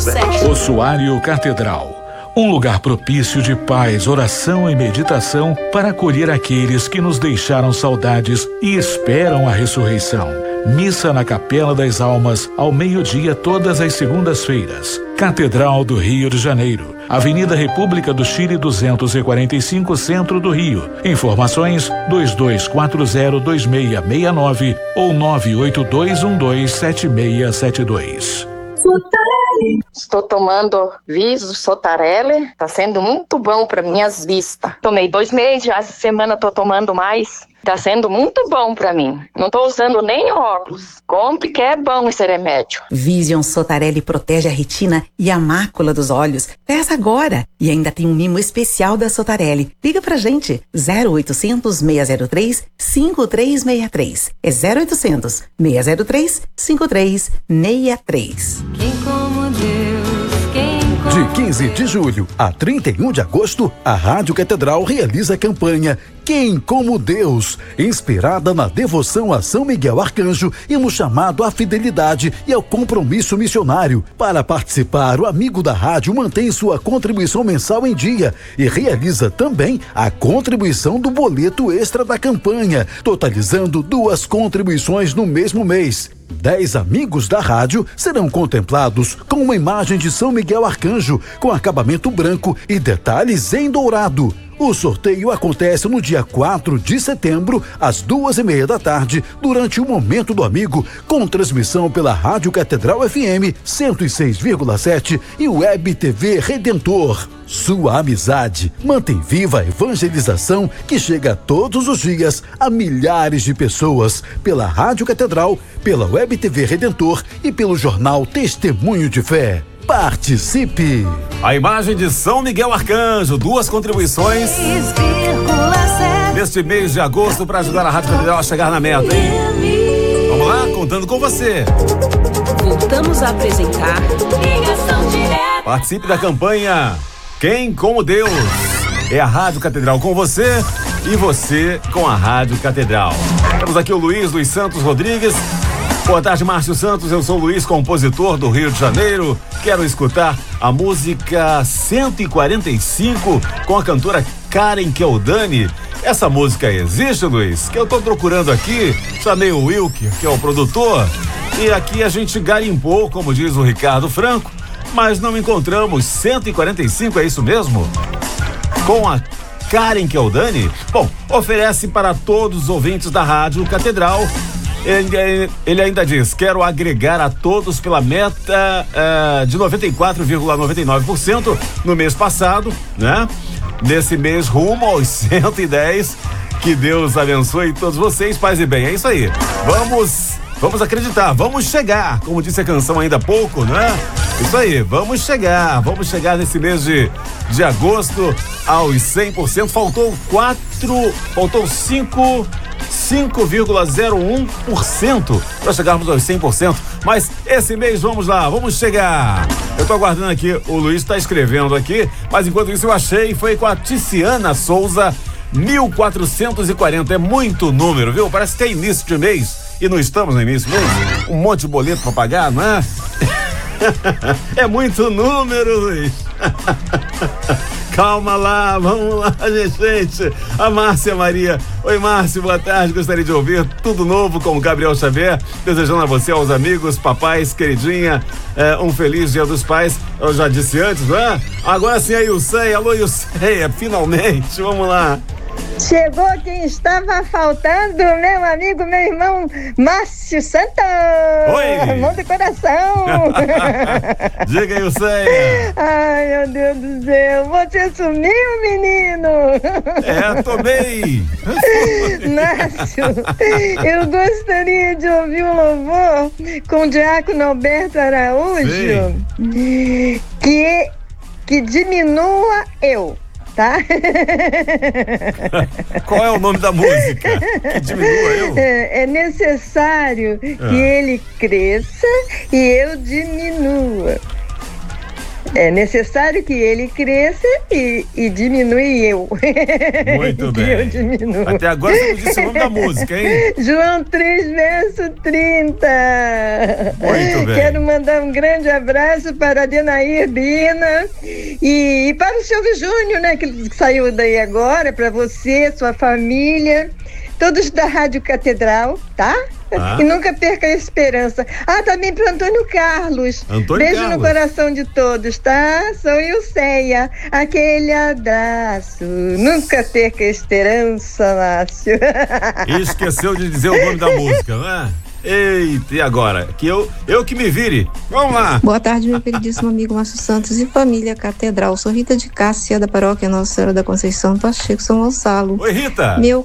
Ossuário Catedral. Um lugar propício de paz, oração e meditação para acolher aqueles que nos deixaram saudades e esperam a ressurreição. Missa na Capela das Almas, ao meio-dia, todas as segundas-feiras. Catedral do Rio de Janeiro. Avenida República do Chile 245, Centro do Rio. Informações 22402669 ou 982127672. Estou tomando Viso Sotarelli, tá sendo muito bom para minhas vistas. Tomei 2 meses, já essa semana estou tomando mais. Tá sendo muito bom para mim. Não tô usando nem óculos. Compre que é bom esse remédio. Vision Sotarelli protege a retina e a mácula dos olhos. Peça agora. E ainda tem um mimo especial da Sotarelli. Liga pra gente. 0800 603 5363. É 0800 603 5363. Quem como Deus, quem como De 15 de julho a 31 de agosto, a Rádio Catedral realiza a campanha Quem como Deus, inspirada na devoção a São Miguel Arcanjo e no chamado à fidelidade e ao compromisso missionário. Para participar, o amigo da rádio mantém sua contribuição mensal em dia e realiza também a contribuição do boleto extra da campanha, totalizando 2 contribuições no mesmo mês. 10 amigos da rádio serão contemplados com uma imagem de São Miguel Arcanjo com acabamento branco e detalhes em dourado. O sorteio acontece no dia 4 de setembro, às 2:30 da tarde, durante o Momento do Amigo, com transmissão pela Rádio Catedral FM 106,7 e Web TV Redentor. Sua amizade mantém viva a evangelização que chega todos os dias a milhares de pessoas pela Rádio Catedral, pela Web TV Redentor e pelo jornal Testemunho de Fé. Participe! A imagem de São Miguel Arcanjo, 2 contribuições neste mês de agosto para ajudar a Rádio Catedral a chegar na meta, hein? Vamos lá, contando com você. Voltamos a apresentar Ligação Direta. Participe da campanha Quem como Deus. É a Rádio Catedral com você e você com a Rádio Catedral. Temos aqui o Luiz Santos Rodrigues. Boa tarde, Márcio Santos. Eu sou o Luiz, compositor do Rio de Janeiro. Quero escutar a música 145 com a cantora Karen Keldani. Essa música existe, Luiz? Que eu tô procurando aqui. Chamei o Wilker, que é o produtor, e aqui a gente garimpou, como diz o Ricardo Franco, mas não encontramos. 145, é isso mesmo? Com a Karen Keldani? Bom, oferece para todos os ouvintes da Rádio Catedral. Ele ainda diz: quero agregar a todos pela meta de 94,99% no mês passado, né? Nesse mês rumo aos 110. Que Deus abençoe todos vocês, paz e bem. É isso aí. Vamos acreditar, vamos chegar, como disse a canção ainda há pouco, né? Isso aí, vamos chegar nesse mês de agosto aos 100%. Faltou 5,01% para chegarmos aos 100%, mas esse mês vamos lá, vamos chegar. Eu tô aguardando aqui, o Luiz tá escrevendo aqui, mas enquanto isso eu achei, foi com a Ticiana Souza, 1440, é muito número, viu? Parece que é início de mês e não estamos no início mesmo. Um monte de boleto para pagar, não é? É muito número, Luiz. Calma lá, vamos lá, gente. A Márcia Maria. Oi, Márcio, boa tarde. Gostaria de ouvir Tudo Novo com o Gabriel Xavier. Desejando a você, aos amigos, papais, queridinha, um feliz Dia dos Pais. Eu já disse antes, não é? Agora sim, a Ilceia. Alô, Ilceia, finalmente, vamos lá. Chegou quem estava faltando, meu amigo, meu irmão Márcio Santos. Oi! Mão do coração. Diga aí, Ilceia. Ai, meu Deus do céu, você sumiu, menino. Tomei. Márcio, eu gostaria de ouvir um louvor com o diácono Alberto Araújo. Sim. Que diminua eu. Tá? Qual é o nome da música? Que diminua eu? É necessário que ele cresça e eu diminua. É necessário que ele cresça e diminui eu. Muito bem. Eu diminuo. Até agora você não disse o nome da música, hein? João 3, verso 30. Muito bem. Quero mandar um grande abraço para a Denair Bina e para o Silvio Júnior, né, que saiu daí agora, para você, sua família, todos da Rádio Catedral, tá? E nunca perca a esperança. Também para Antônio Carlos. Beijo Carlos no coração de todos, tá? Sou Ilceia. Aquele abraço. Nunca perca a esperança, Márcio. Esqueceu de dizer o nome da música, não é? Eita, e agora? Que eu que me vire. Vamos lá. Boa tarde, meu queridíssimo amigo Márcio Santos e família Catedral. Sou Rita de Cássia, da paróquia Nossa Senhora da Conceição, Pacheco, São Gonçalo. Oi, Rita. Meu